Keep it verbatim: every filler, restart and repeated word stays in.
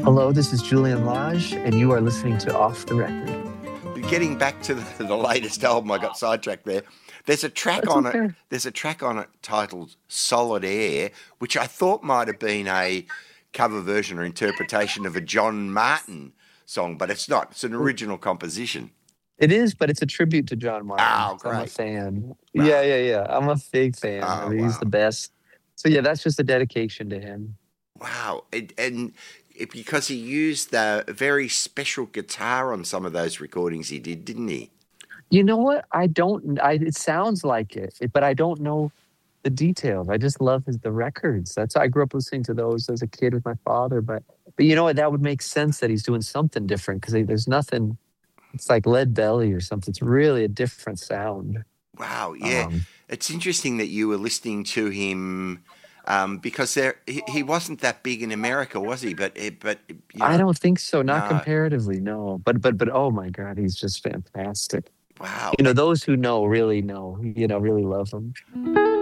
Hello, this is Julian Lage, and you are listening to Off the Record. Getting back to the, the latest album, I got sidetracked there. There's a track That's on okay. it. There's a track on it titled "Solid Air," which I thought might have been a cover version or interpretation of a John Martin song, but it's not. It's an original composition. It is, but it's a tribute to John Martin. Oh, So I'm a great. fan. Wow. Yeah, yeah, yeah. I'm a big fan. Oh, I mean, he's wow. the best. So yeah, that's just a dedication to him. Wow. And, and it, because he used a very special guitar on some of those recordings he did, didn't he? You know what? I don't. I, it sounds like it, but I don't know the details. I just love his the records. That's I grew up listening to those as a kid with my father. But but you know what? That would make sense that he's doing something different because there's nothing. It's like Lead Belly or something. It's really a different sound. Wow. Yeah. Um, It's interesting that you were listening to him um, because there he, he wasn't that big in America, was he? But but you know, I don't think so. Not no. comparatively, no. But but but oh my God, he's just fantastic. Wow. You know, those who know really know. You know, really love him.